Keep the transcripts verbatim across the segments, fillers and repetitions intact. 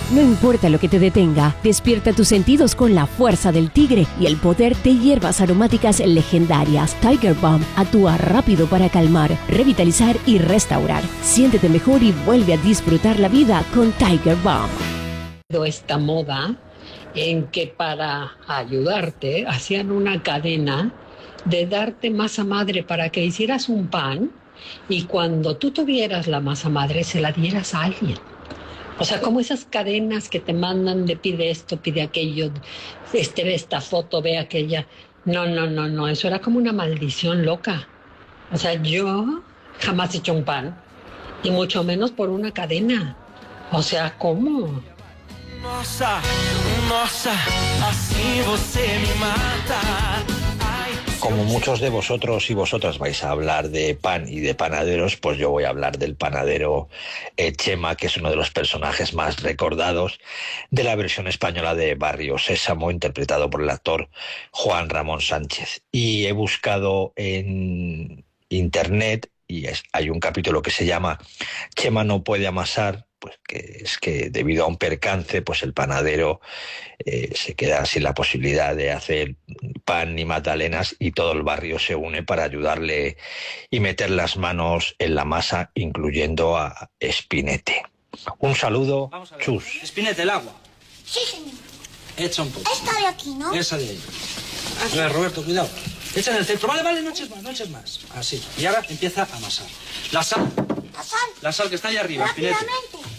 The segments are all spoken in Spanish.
No importa lo que te detenga, despierta tus sentidos con la fuerza del tigre y el poder de hierbas aromáticas legendarias. Tiger Balm actúa rápido para calmar, revitalizar y restaurar. Siéntete mejor y vuelve a disfrutar la vida con Tiger Balm. Esta moda en que para ayudarte hacían una cadena de darte masa madre para que hicieras un pan y cuando tú tuvieras la masa madre se la dieras a alguien. O sea, como esas cadenas que te mandan de pide esto, pide aquello, este, ve esta foto, ve aquella. No, no, no, no, eso era como una maldición loca. O sea, yo jamás he hecho un pan, y mucho menos por una cadena. O sea, ¿cómo? Nossa, nossa, así você me mata. Como muchos de vosotros y vosotras vais a hablar de pan y de panaderos, pues yo voy a hablar del panadero eh, Chema, que es uno de los personajes más recordados de la versión española de Barrio Sésamo, interpretado por el actor Juan Ramón Sánchez. Y he buscado en internet y es, hay un capítulo que se llama Chema no puede amasar, pues que es que debido a un percance, pues el panadero eh, se queda sin la posibilidad de hacer pan ni magdalenas y todo el barrio se une para ayudarle y meter las manos en la masa, incluyendo a Spinete. Un saludo, Chus. Spinete, el agua. Sí, señor. Echa un poco. Esta de aquí, ¿no? Esa de ahí. Así. A ver, Roberto, cuidado. Echa en el centro. Vale, vale, no eches más, no eches más. Así. Y ahora empieza a amasar. La sal. La sal. La sal que está ahí arriba, Spinete. Rápidamente.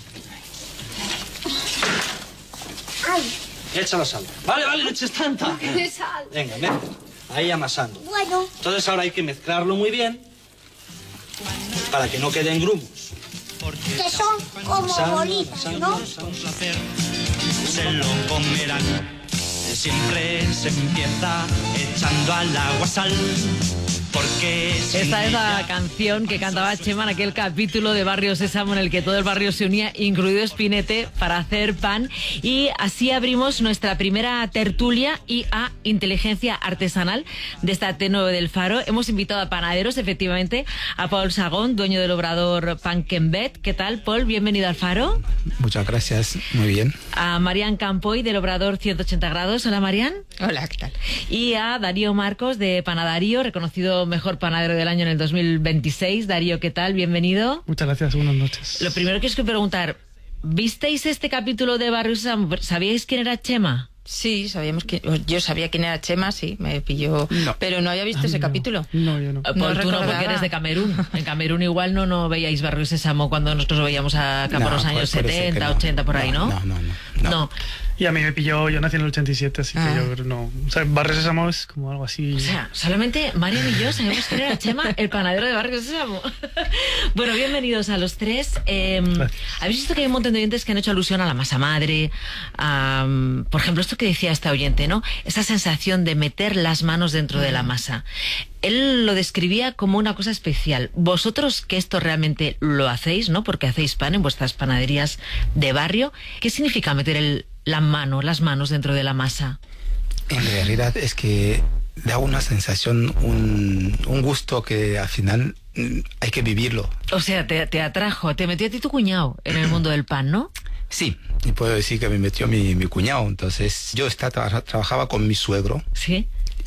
Ay. Echa la sal. Vale, vale, no eches tanta. ¿Qué sal? Venga, mezcla. Ahí amasando. Bueno. Entonces ahora hay que mezclarlo muy bien para que no queden grumos. Que son como Amasando, bolitas, amasando, ¿no? amasando. Se lo comerán. Siempre se empieza echando al agua sal. Porque esta es la canción que cantaba Chema en aquel capítulo de Barrio Sésamo en el que todo el barrio se unía, incluido Spinete, para hacer pan. Y así abrimos nuestra primera tertulia y a inteligencia artesanal de esta T nueve del Faro. Hemos invitado a panaderos, efectivamente, a Paul Sagón, dueño del obrador Pankenbet. ¿Qué tal, Paul? Bienvenido al Faro. Muchas gracias, muy bien. A Marian Campoy, del obrador ciento ochenta grados. Hola, Marian. Hola, ¿qué tal? Y a Darío Marcos, de Panadarío, reconocido mejor panadero del año en el dos mil veintiséis. Darío, ¿qué tal? Bienvenido. Muchas gracias, buenas noches. Lo primero que os quiero preguntar, ¿visteis este capítulo de Barrio Sésamo? ¿Sabíais quién era Chema? Sí, sabíamos que yo sabía quién era Chema, sí, me pilló, no. pero no había visto ese no. capítulo. No, yo no. Pues no tú no, porque eres de Camerún. En Camerún igual no, no veíais Barrio Sésamo cuando nosotros veíamos a por No, los años puede ser setenta, no. ochenta, por ahí, ¿no? No, no, no. no. No. Y a mí me pilló, yo nací en el ochenta y siete, así Ah. que yo creo no. O sea, Barrio Sésamo es como algo así. O sea, solamente Marian y yo sabemos quién era Chema, el panadero de Barrio Sésamo. Bueno, bienvenidos a los tres. Eh, Habéis visto que hay un montón de oyentes que han hecho alusión a la masa madre, a, por ejemplo, esto que decía esta oyente, ¿no? Esa sensación de meter las manos dentro de la masa. Él lo describía como una cosa especial. Vosotros, que esto realmente lo hacéis, ¿no? Porque hacéis pan en vuestras panaderías de barrio. ¿Qué significa meter el, la mano, las manos dentro de la masa? En realidad es que da una sensación, un, un gusto que al final mm, hay que vivirlo. O sea, te, te atrajo, te metió a ti tu cuñado en el mundo del pan, ¿no? Sí, y puedo decir que me metió mi, mi cuñado. Entonces yo está, tra trabajaba con mi suegro. Sí.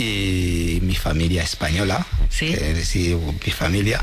Y mi familia española, sí. Es decir, mi familia.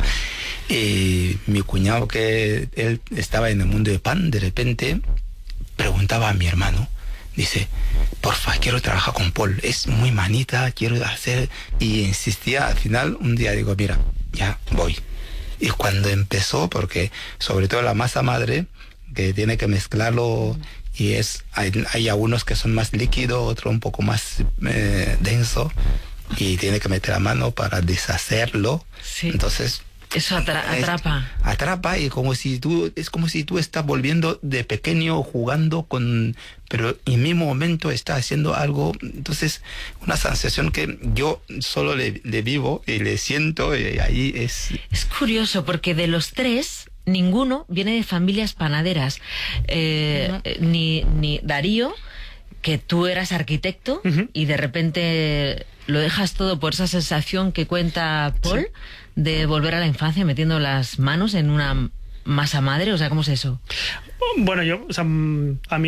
Y mi cuñado, que él estaba en el mundo de pan, de repente preguntaba a mi hermano, dice, porfa, quiero trabajar con Paul, es muy manita, quiero hacer... Y insistía, al final un día digo, mira, ya voy. Y cuando empezó, porque sobre todo la masa madre, que tiene que mezclarlo... Y es, hay, hay algunos que son más líquidos, otros un poco más eh, denso, y tiene que meter la mano para deshacerlo. Sí. Entonces eso atra atrapa. Es, atrapa y como si tú es como si tú estás volviendo de pequeño jugando con, pero en el mismo momento estás haciendo algo. Entonces una sensación que yo solo le, le vivo y le siento, y ahí es. Es curioso porque de los tres ninguno viene de familias panaderas. Eh, no. Ni, ni Darío, que tú eras arquitecto, uh-huh. y de repente lo dejas todo por esa sensación que cuenta Paul, sí. de volver a la infancia metiendo las manos en una masa madre. O sea, ¿cómo es eso? Bueno, yo, o sea, a mí